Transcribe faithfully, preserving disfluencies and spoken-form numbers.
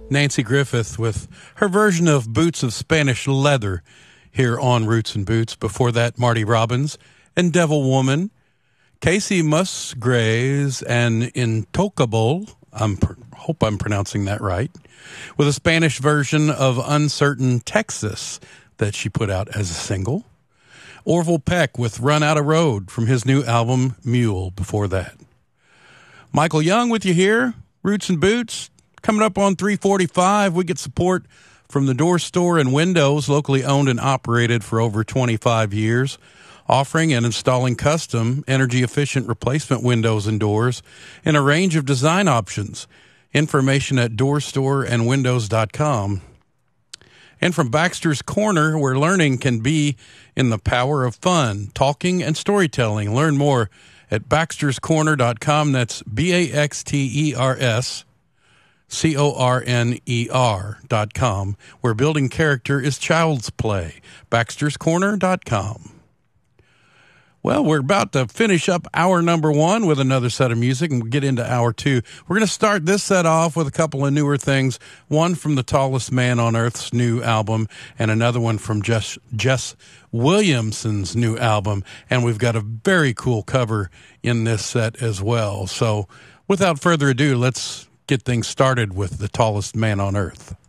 Nancy Griffith with her version of Boots of Spanish Leather here on Roots and Boots. Before that, Marty Robbins and Devil Woman. Casey Musgraves and Intocable, I hope I'm pronouncing that right, with a Spanish version of Uncertain Texas that she put out as a single. Orville Peck with Run Outta Road from his new album, Mule, before that. Michael Young with you here, Roots and Boots. Coming up on three forty-five, we get support from the Door Store and Windows, locally owned and operated for over twenty-five years, offering and installing custom, energy-efficient replacement windows and doors in a range of design options. Information at door store and windows dot com. And from Baxter's Corner, where learning can be in the power of fun, talking, and storytelling. Learn more at baxters corner dot com. That's B A X T E R S C O R N E R dot com, where building character is child's play. baxters corner dot com. Well, we're about to finish up hour number one with another set of music, and we'll get into hour two. We're going to start this set off with a couple of newer things, one from the Tallest Man on Earth's new album, and another one from Jess, Jess Williamson's new album, and we've got a very cool cover in this set as well. So without further ado, let's get things started with the Tallest Man on Earth.